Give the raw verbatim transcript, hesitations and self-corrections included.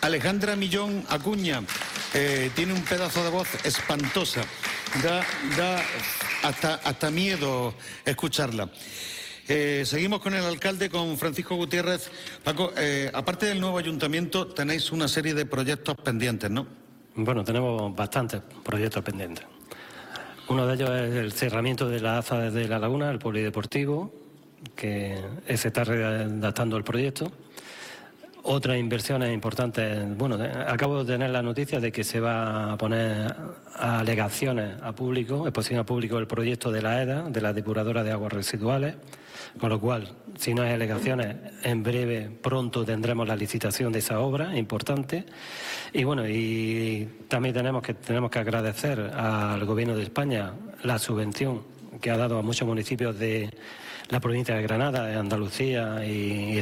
Alejandra Millón Acuña eh, tiene un pedazo de voz espantosa. Da, da hasta, hasta miedo escucharla. Eh, seguimos con el alcalde, con Francisco Gutiérrez. Paco, eh, aparte del nuevo ayuntamiento, tenéis una serie de proyectos pendientes, ¿no? Bueno, tenemos bastantes proyectos pendientes. Uno de ellos es el cerramiento de la A Z A de La Laguna, el polideportivo, que se está redactando el proyecto. Otras inversiones importantes. Bueno, acabo de tener la noticia de que se va a poner a alegaciones a público, exposición a público, el proyecto de la E D A, de la depuradora de aguas residuales, con lo cual, si no hay alegaciones, en breve, pronto tendremos la licitación de esa obra importante. Y bueno, y también tenemos que, tenemos que agradecer al Gobierno de España la subvención que ha dado a muchos municipios de la provincia de Granada, de Andalucía y